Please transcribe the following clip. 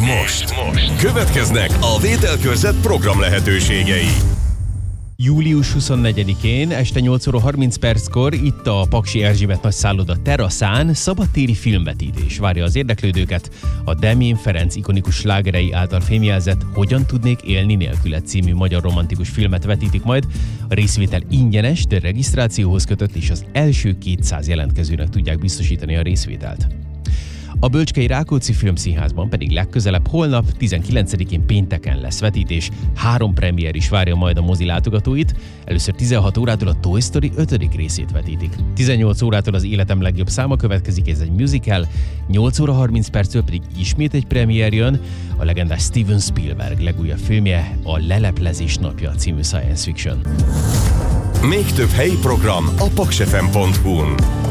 most. Következnek a vételkörzet program lehetőségei. Július 24-én este 8 óra 30 perckor itt a Paksi Erzsébet nagy szálloda teraszán szabadtéri filmvetítés várja az érdeklődőket. A Demjén Ferenc ikonikus slágerei által fémjelzett Hogyan tudnék élni nélküled című magyar romantikus filmet vetítik majd. A részvétel ingyenes, de regisztrációhoz kötött, és az első 200 jelentkezőnek tudják biztosítani a részvételt. A Bölcskei Rákóczi Filmszínházban pedig legközelebb holnap, 19-én pénteken lesz vetítés. 3 premier is várja majd a mozi látogatóit. Először 16 órától a Toy Story 5. részét vetítik. 18 órától az Életem legjobb száma következik, ez egy musical. 8 óra 30 perctől pedig ismét egy premier jön. A legendás Steven Spielberg legújabb filmje, a Leleplezés napja című science fiction. Még több helyi program a paksfm.hu-n.